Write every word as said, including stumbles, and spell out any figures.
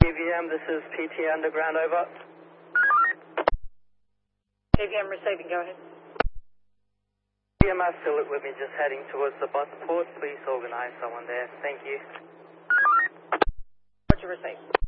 K V M, this is P T Underground, over. K V M receiving, go ahead. P M R still with me, just heading towards the bus port. Please organize someone there. Thank you. Roger, receive.